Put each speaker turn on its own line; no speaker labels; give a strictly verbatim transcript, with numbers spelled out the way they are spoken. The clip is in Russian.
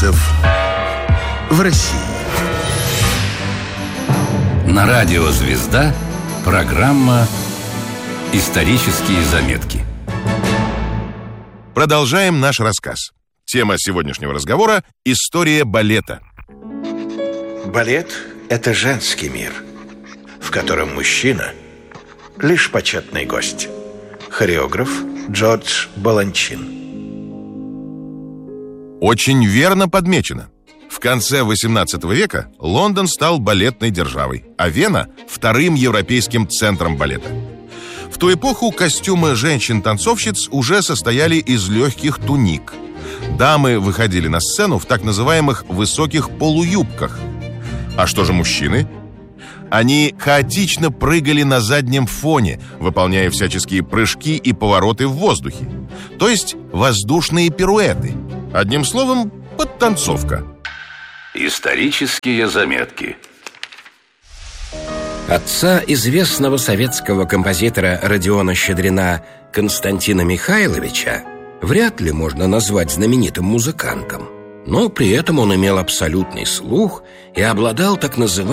танцев в России.
На радио «Звезда» программа «Исторические заметки».
Продолжаем наш рассказ. Тема сегодняшнего разговора – история балета.
Балет – это женский мир, в котором мужчина – лишь почетный гость. Хореограф Джордж Баланчин.
Очень верно подмечено. В конце восемнадцатого века Лондон стал балетной державой, а Вена – вторым европейским центром балета. В ту эпоху костюмы женщин-танцовщиц уже состояли из легких туник. Дамы выходили на сцену в так называемых высоких полуюбках. А что же мужчины? Они хаотично прыгали на заднем фоне, выполняя всяческие прыжки и повороты в воздухе. То есть воздушные пируэты. Одним словом, подтанцовка.
Исторические заметки.
Отца известного советского композитора Родиона Щедрина Константина Михайловича вряд ли можно назвать знаменитым музыкантом, но при этом он имел абсолютный слух и обладал так называемым